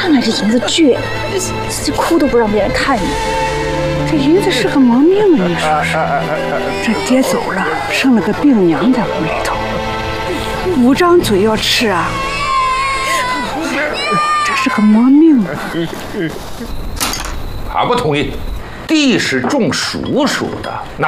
看看这银子倔，自己哭都不让别人看一眼。 这银子是个没命啊！你说是？这爹走了，剩了个病娘在屋里头，5张嘴要吃啊！这是个没命啊！ 俺不同意，地是种叔叔的，